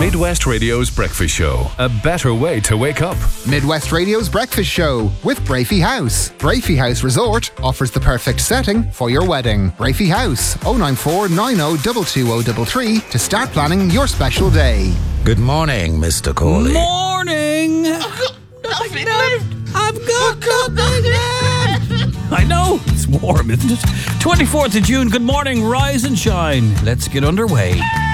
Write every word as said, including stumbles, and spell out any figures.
Midwest Radio's breakfast show. A better way to wake up. Midwest Radio's breakfast show with Brafey House. Brafey House Resort offers the perfect setting for your wedding. Brafey House, oh nine four nine oh two two oh three three to start planning your special day. Good morning, Mister Corley. Morning. Nothing left. I've got nothing left. I know, it's warm, isn't it? twenty-fourth of June, good morning, rise and shine. Let's get underway.